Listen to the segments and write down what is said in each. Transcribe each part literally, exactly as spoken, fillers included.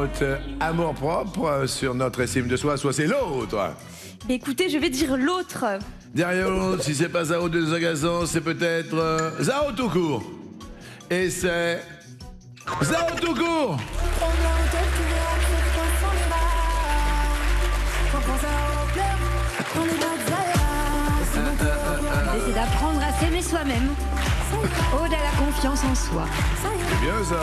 votre amour-propre, sur notre estime de soi, soit c'est l'autre. Mais écoutez, je vais dire l'autre. Derrière l'autre, si c'est pas Zao de Zagazan, c'est peut-être euh, Zao tout court. Et c'est Zao tout court. C'est d'apprendre à s'aimer soi-même. Ode à la confiance en soi. C'est bien ça.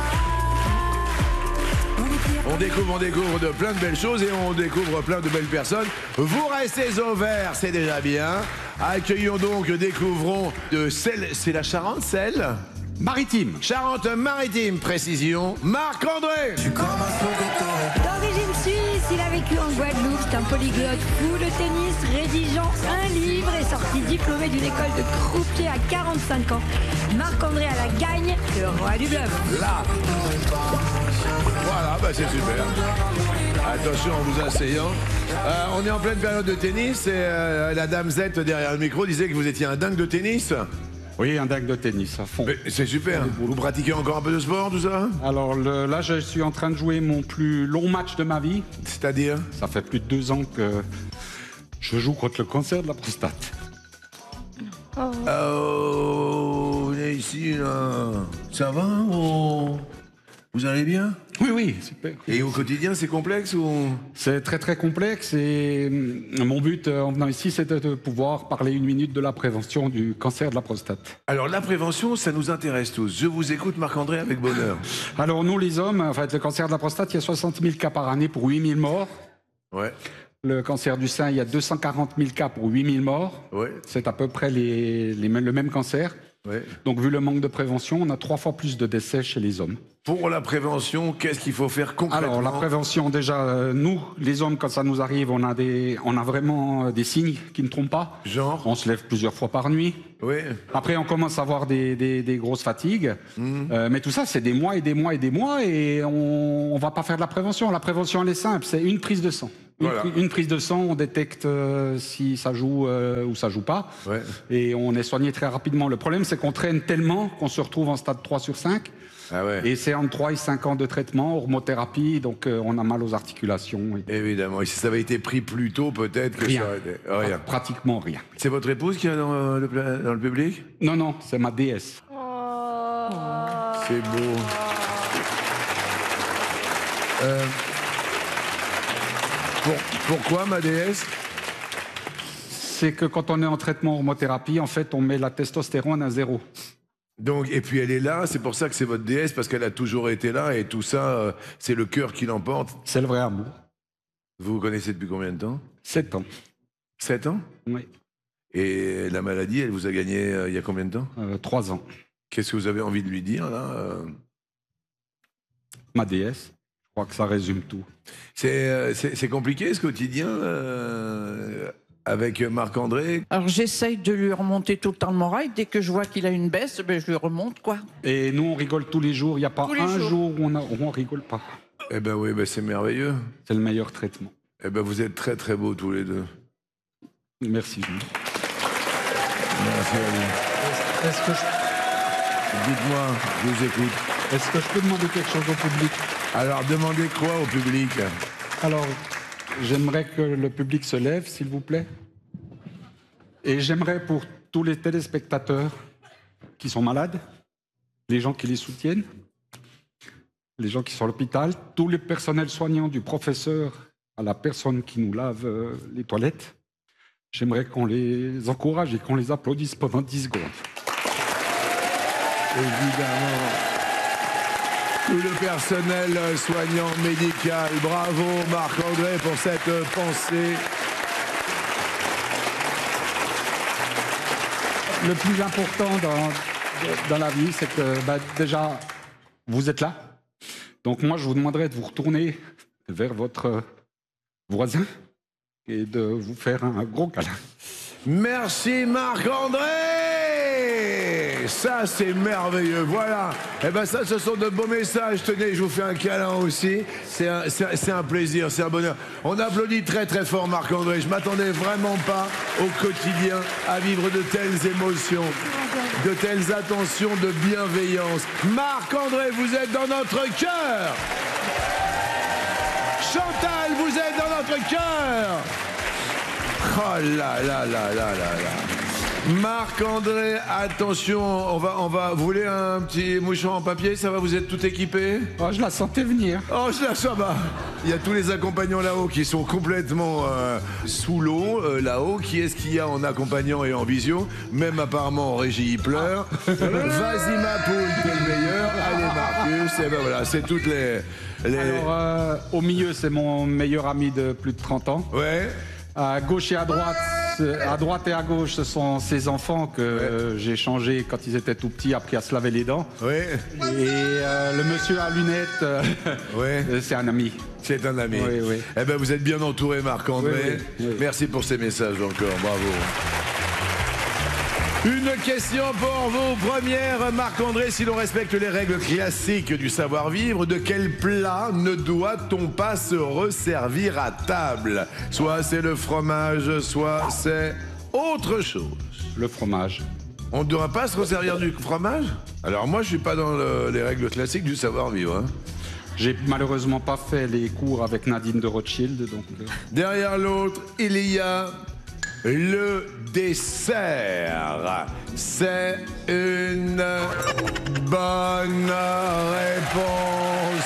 On découvre, on découvre de plein de belles choses et on découvre plein de belles personnes. Vous restez au vert, c'est déjà bien. Accueillons donc, découvrons de celle, c'est la Charente, celle Maritime. Charente-Maritime, précision, Marc-André. D'origine suisse, il a vécu en Guadeloupe, c'est un polyglotte fou de tennis, rédigeant un livre et sorti diplômé d'une école de croupier à quarante-cinq ans. Marc-André à la gagne, le roi du bluff. Là. Voilà, bah c'est super. Attention en vous asseyant. Euh, on est en pleine période de tennis et euh, la dame Z derrière le micro disait que vous étiez un dingue de tennis. Oui, un dingue de tennis à fond. Mais c'est super. Vous pratiquez encore un peu de sport, tout ça? Alors le, là, je suis en train de jouer mon plus long match de ma vie. C'est-à-dire? Ça fait plus de deux ans que je joue contre le cancer de la prostate. Oh. Oh, venez ici, là. Ça va ou... Vous allez bien? Oui, oui, super. Et au quotidien, c'est complexe ou... C'est très très complexe et hum, mon but euh, en venant ici, c'était de pouvoir parler une minute de la prévention du cancer de la prostate. Alors, la prévention, ça nous intéresse tous. Je vous écoute, Marc-André, avec bonheur. Alors nous, les hommes, en fait, le cancer de la prostate, il y a soixante mille cas par année pour huit mille morts. Ouais. Le cancer du sein, il y a deux cent quarante mille cas pour huit mille morts. Ouais. C'est à peu près les, les, le même cancer. Ouais. Donc, vu le manque de prévention, on a trois fois plus de décès chez les hommes. Pour la prévention, qu'est-ce qu'il faut faire concrètement? Alors, la prévention, déjà, euh, nous, les hommes, quand ça nous arrive, on a, des, on a vraiment euh, des signes qui ne trompent pas. Genre? On se lève plusieurs fois par nuit. Oui. Après, on commence à avoir des, des, des grosses fatigues. Mmh. Euh, mais tout ça, c'est des mois et des mois et des mois et on ne va pas faire de la prévention. La prévention, elle est simple, c'est une prise de sang. Une, voilà. une prise de sang, on détecte euh, si ça joue euh, ou ça joue pas. Ouais. Et on est soigné très rapidement. Le problème, c'est qu'on traîne tellement qu'on se retrouve en stade trois sur cinq. Ah ouais. Et c'est entre trois et cinq ans de traitement, hormothérapie, donc euh, on a mal aux articulations. Et... Évidemment. Et si ça avait été pris plus tôt, peut-être que rien. ça aurait été... Rien. Pratiquement rien. C'est votre épouse qui est dans le, dans le public? Non, non, c'est ma déesse. Oh. C'est beau. Euh... Pour, pourquoi ma déesse? C'est que quand on est en traitement hormothérapie, en fait, on met la testostérone à zéro. Donc, et puis elle est là, c'est pour ça que c'est votre déesse, parce qu'elle a toujours été là, et tout ça, euh, c'est le cœur qui l'emporte. C'est le vrai amour. Vous vous connaissez depuis combien de temps? Sept ans. Sept ans? Oui. Et la maladie, elle vous a gagné euh, il y a combien de temps? euh, Trois ans. Qu'est-ce que vous avez envie de lui dire, là euh... Ma déesse. Je crois que ça résume tout. C'est euh, c'est compliqué, ce quotidien euh, avec Marc-André? Alors j'essaye de lui remonter tout le temps le moral. Dès que je vois qu'il a une baisse, ben, je lui remonte, quoi. Et nous, on rigole tous les jours. Il n'y a pas Tous les un jours. jour où on ne rigole pas. Eh ben oui, ben c'est merveilleux. C'est le meilleur traitement. Eh ben vous êtes très très beaux tous les deux. Merci. Merci à vous. Est-ce que je... Dites-moi, je vous écoute. Est-ce que je peux demander quelque chose au public? Alors, demandez quoi au public? Alors, j'aimerais que le public se lève, s'il vous plaît. Et j'aimerais pour tous les téléspectateurs qui sont malades, les gens qui les soutiennent, les gens qui sont à l'hôpital, tous les personnels soignants, du professeur à la personne qui nous lave euh, les toilettes, j'aimerais qu'on les encourage et qu'on les applaudisse pendant dix secondes. Évidemment. Tout le personnel soignant médical. Bravo Marc-André pour cette pensée. Le plus important dans, dans la vie, c'est que bah, déjà, vous êtes là. Donc moi, je vous demanderais de vous retourner vers votre voisin et de vous faire un gros câlin. Merci Marc-André. Ça, c'est merveilleux. Voilà. Eh ben ça, ce sont de beaux messages. Tenez, je vous fais un câlin aussi. C'est un, c'est un plaisir, c'est un bonheur. On applaudit très très fort Marc-André. Je m'attendais vraiment pas au quotidien à vivre de telles émotions, de telles attentions, de bienveillance. Marc-André, vous êtes dans notre cœur. Chantal, vous êtes dans notre cœur. Oh là là là là là là. Marc-André, attention, on va, on va. Vous voulez un petit mouchon en papier? Ça va, vous êtes tout équipé? Oh, je la sentais venir. Oh, je la sens pas. Il y a tous les accompagnants là-haut qui sont complètement euh, sous l'eau, euh, là-haut. Qui est-ce qu'il y a en accompagnant et en visio? Même apparemment en régie, il pleure. Vas-y, ma poule, t'es le meilleur. Allez, Marcus. Et ben voilà, c'est toutes les. les... Alors, euh, au milieu, c'est mon meilleur ami de plus de trente ans. Ouais. À gauche et à droite, à droite et à gauche, ce sont ses enfants que euh, j'ai changés quand ils étaient tout petits, appris à se laver les dents. Oui. Et euh, le monsieur à lunettes, euh, ouais. c'est un ami. C'est un ami. Oui, oui. Eh ben, vous êtes bien entouré, Marc-André. Oui, oui, oui. Merci pour ces messages encore. Bravo. Une question pour vous. Première, Marc-André, si l'on respecte les règles classiques du savoir-vivre, de quel plat ne doit-on pas se resservir à table? Soit c'est le fromage, soit c'est autre chose. Le fromage. On ne doit pas se resservir du fromage? Alors moi, je suis pas dans le- les règles classiques du savoir-vivre. Hein. J'ai malheureusement pas fait les cours avec Nadine de Rothschild, donc. euh, Derrière l'autre, il y a le dessert. C'est une bonne réponse.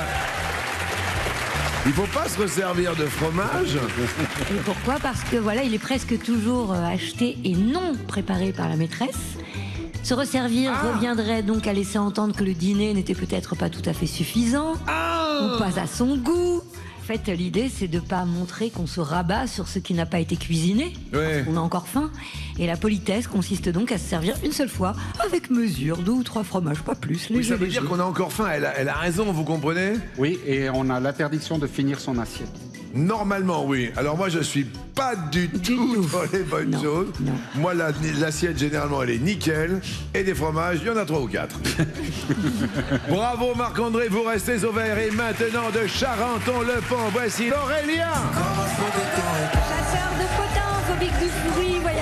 Il faut pas se resservir de fromage. Et pourquoi? Parce que voilà, il est presque toujours euh, acheté et non préparé par la maîtresse. Se resservir Ah. reviendrait donc à laisser entendre que le dîner n'était peut-être pas tout à fait suffisant Ah. ou pas à son goût. En fait, l'idée, c'est de ne pas montrer qu'on se rabat sur ce qui n'a pas été cuisiné, Ouais. parce qu'on a encore faim. Et la politesse consiste donc à se servir une seule fois, avec mesure, deux ou trois fromages, pas plus. Oui, léger, ça veut léger. dire qu'on a encore faim. Elle a, elle a raison, vous comprenez? Oui, et on a l'interdiction de finir son assiette. Normalement, oui. Alors moi, je suis pas du, Du tout, tout. dans les bonnes Non, choses. non. Moi, la- l'assiette, généralement, elle est nickel. Et des fromages, il y en a trois ou quatre. Bravo, Marc-André, vous restez au vert. Et maintenant, de Charenton-le-Pont, voici l'Aurélien. Chasseur de potins, phobique du fruit, voyage